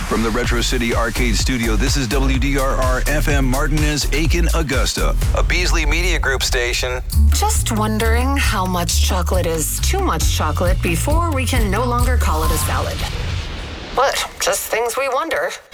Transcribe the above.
From the Retro City Arcade Studio, this is WDRR FM Martinez, Aiken, Augusta, a Beasley Media Group station. Just wondering how much chocolate is too much chocolate before we can no longer call it a salad. What? Just things we wonder.